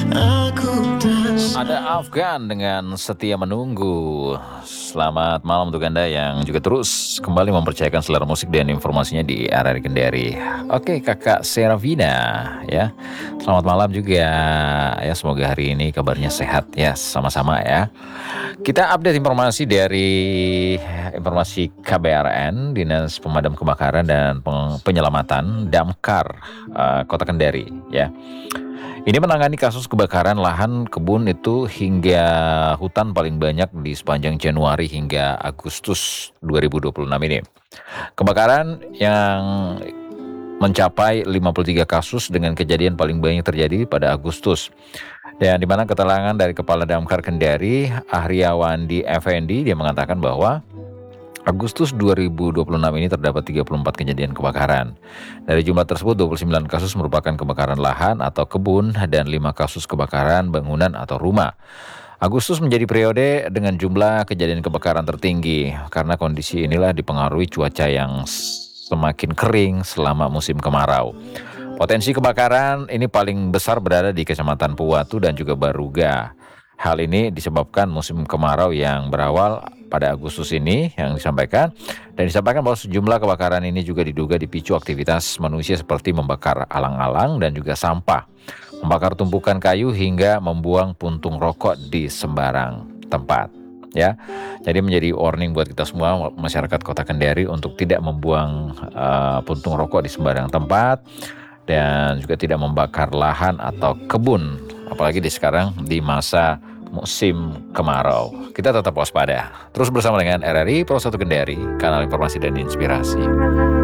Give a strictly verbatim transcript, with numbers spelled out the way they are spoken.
Ada Afgan dengan Setia Menunggu. Selamat malam untuk Anda yang juga terus kembali mempercayakan selera musik dan informasinya di R R I Kendari. Oke, Kakak Seravina ya. Selamat malam juga. Ya, semoga hari ini kabarnya sehat ya, sama-sama ya. Kita update informasi dari informasi K B R N, Dinas Pemadam Kebakaran dan Penyelamatan Damkar uh, Kota Kendari ya. Ini menangani kasus kebakaran lahan kebun itu hingga hutan paling banyak di sepanjang Januari hingga Agustus dua ribu dua puluh enam ini. Kebakaran yang mencapai lima puluh tiga kasus dengan kejadian paling banyak terjadi pada Agustus. Dan di mana keterangan dari Kepala Damkar Kendari, Ahriyawandi Effendi, dia mengatakan bahwa Agustus dua ribu dua puluh enam ini terdapat tiga puluh empat kejadian kebakaran. Dari jumlah tersebut dua puluh sembilan kasus merupakan kebakaran lahan atau kebun dan lima kasus kebakaran bangunan atau rumah. Agustus menjadi periode dengan jumlah kejadian kebakaran tertinggi karena kondisi inilah dipengaruhi cuaca yang semakin kering selama musim kemarau. Potensi kebakaran ini paling besar berada di Kecamatan Puwatu dan juga Baruga. Hal ini disebabkan musim kemarau yang berawal pada Agustus ini yang disampaikan. Dan disampaikan bahwa sejumlah kebakaran ini juga diduga dipicu aktivitas manusia seperti membakar alang-alang dan juga sampah, membakar tumpukan kayu hingga membuang puntung rokok di sembarang tempat. Ya, jadi menjadi warning buat kita semua masyarakat Kota Kendari untuk tidak membuang uh, puntung rokok di sembarang tempat dan juga tidak membakar lahan atau kebun, apalagi di sekarang di masa musim kemarau. Kita tetap waspada. Terus bersama dengan R R I Pro satu Kendari, kanal informasi dan inspirasi.